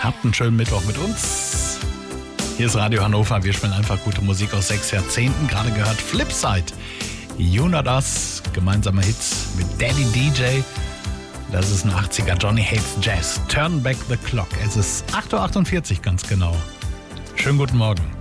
Habt einen schönen Mittwoch mit uns. Hier ist Radio Hannover. Wir spielen einfach gute Musik aus 6 Jahrzehnten. Gerade gehört Flipside. You Know Das. Gemeinsamer Hits mit Daddy DJ. Das ist ein 80er Johnny Hates Jazz. Turn Back the Clock. Es ist 8.48 Uhr ganz genau. Schönen guten Morgen.